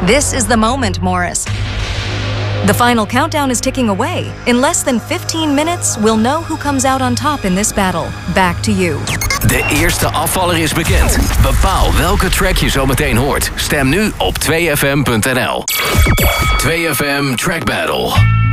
This is the moment, Morris. The final countdown is ticking away. In less than 15 minutes, we'll know who comes out on top in this battle. Back to you. De eerste afvaller is bekend. Bepaal welke track je zo meteen hoort. Stem nu op 2fm.nl. 2FM Track Battle.